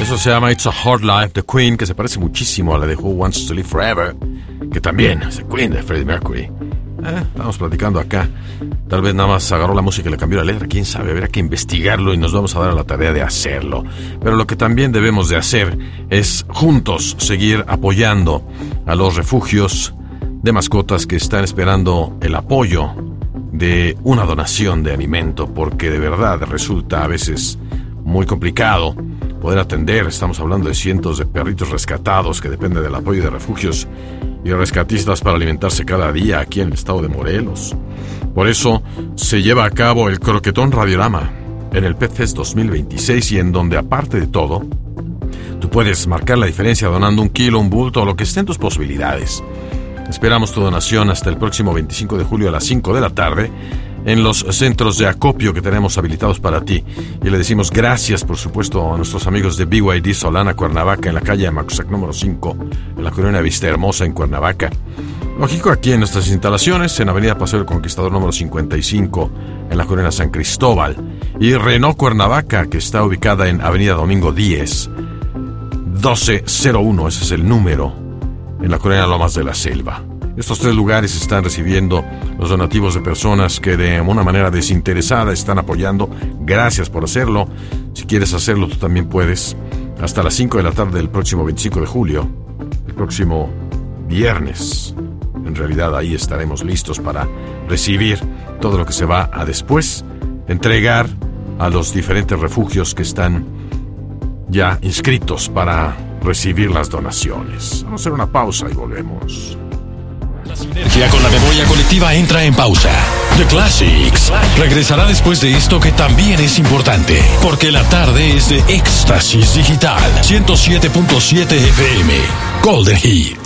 Eso se llama It's a Hard Life de Queen, que se parece muchísimo a la de Who Wants to Live Forever, que también es de Queen, de Freddie Mercury. Estamos platicando acá. Tal vez nada más agarró la música y le cambió la letra, quién sabe, habrá que investigarlo y nos vamos a dar a la tarea de hacerlo. Pero lo que también debemos de hacer es juntos seguir apoyando a los refugios de mascotas que están esperando el apoyo de una donación de alimento, porque de verdad resulta a veces muy complicado poder atender. Estamos hablando de cientos de perritos rescatados que dependen del apoyo de refugios y rescatistas para alimentarse cada día aquí en el estado de Morelos. Por eso se lleva a cabo el Croquetón Radiorama en el Pet Fest 2026, y en donde, aparte de todo, tú puedes marcar la diferencia donando 1 kilo, un bulto o lo que esté en tus posibilidades. Esperamos tu donación hasta el próximo 25 de julio a las 5 de la tarde en los centros de acopio que tenemos habilitados para ti. Y le decimos gracias, por supuesto, a nuestros amigos de BYD Solana Cuernavaca, en la calle Amacuzac número 5, en la colonia Vista Hermosa, en Cuernavaca. Lógico, aquí en nuestras instalaciones, en Avenida Paseo del Conquistador número 55, en la colonia San Cristóbal. Y Renault Cuernavaca, que está ubicada en Avenida Domingo 10, 1201, ese es el número, en la colonia Lomas de la Selva. Estos 3 lugares están recibiendo los donativos de personas que de una manera desinteresada están apoyando. Gracias por hacerlo. Si quieres hacerlo, tú también puedes. Hasta las 5 de la tarde del próximo 25 de julio, el próximo viernes. En realidad ahí estaremos listos para recibir todo lo que se va a después entregar a los diferentes refugios que están ya inscritos para recibir las donaciones. Vamos a hacer una pausa y volvemos. La sinergia con la memoria colectiva entra en pausa. The Classics regresará después de esto, que también es importante, porque la tarde es de Éxtasis Digital 107.7 FM Golden Hits.